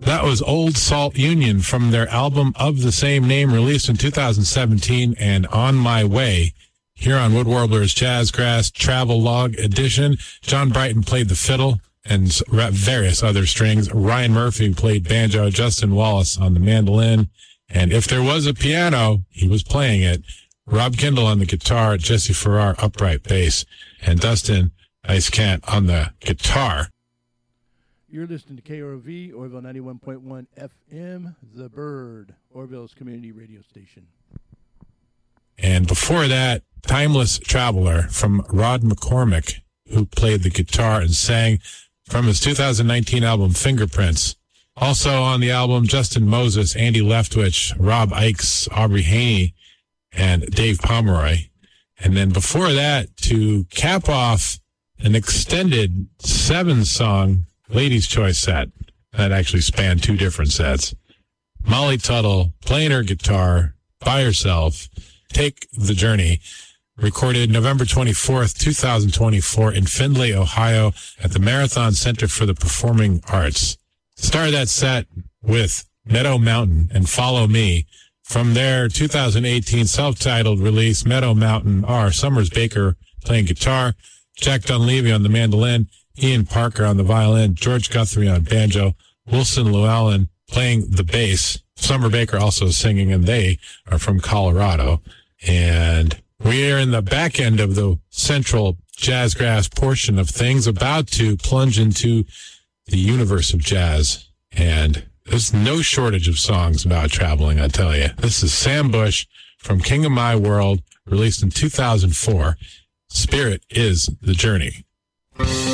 That was Old Salt Union from their album of the same name, released in 2017, and On My Way. Here on Wood Warblers Jazzgrass Travel Log Edition, John Brighton played the fiddle and various other strings. Ryan Murphy played banjo, Justin Wallace on the mandolin, and if there was a piano, he was playing it. Rob Kindle on the guitar, Jesse Farrar upright bass, and Dustin Ice Cant on the guitar. You're listening to KROV, Orville 91.1 FM, The Bird, Orville's community radio station. And before that, Timeless Traveler from Rod McCormick, who played the guitar and sang from his 2019 album Fingerprints. Also on the album, Justin Moses, Andy Leftwich, Rob Ikes, Aubrey Haney, and Dave Pomeroy. And then before that, to cap off an extended 7-song Ladies' Choice set that actually spanned 2 different sets. Molly Tuttle playing her guitar by herself, Take the Journey, recorded November 24th, 2024 in Findlay, Ohio at the Marathon Center for the Performing Arts. Started that set with Meadow Mountain and Follow Me from their 2018 self-titled release, Meadow Mountain R. Summers Baker playing guitar, Jack Dunleavy on the mandolin, Ian Parker on the violin, George Guthrie on banjo, Wilson Llewellyn playing the bass, Summer Baker also singing, and they are from Colorado. And we are in the back end of the central jazzgrass portion of things, about to plunge into the universe of jazz. And there's no shortage of songs about traveling, I tell you. This is Sam Bush from King of My World, released in 2004. Spirit is the Journey.